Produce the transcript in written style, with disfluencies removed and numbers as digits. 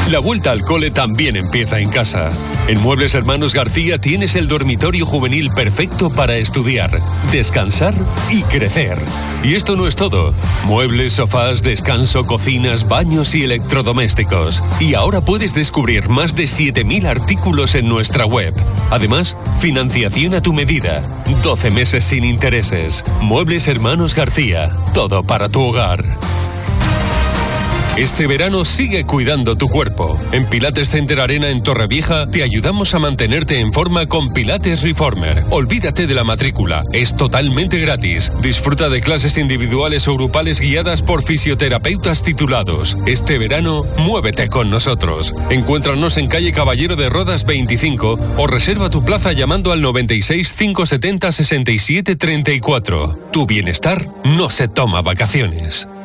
La vuelta al cole también empieza en casa. En Muebles Hermanos García tienes el dormitorio juvenil perfecto para estudiar, descansar y crecer. Y esto no es todo. Muebles, sofás, descanso, cocinas, baños y electrodomésticos. Y ahora puedes descubrir más de 7.000 artículos en nuestra web. Además, financiación a tu medida. 12 meses sin intereses. Muebles Hermanos García. Todo para tu hogar. Este verano sigue cuidando tu cuerpo. En Pilates Center Arena en Torrevieja te ayudamos a mantenerte en forma con Pilates Reformer. Olvídate de la matrícula, es totalmente gratis. Disfruta de clases individuales o grupales guiadas por fisioterapeutas titulados. Este verano, muévete con nosotros. Encuéntranos en calle Caballero de Rodas 25 o reserva tu plaza llamando al 96 570 67 34. Tu bienestar no se toma vacaciones.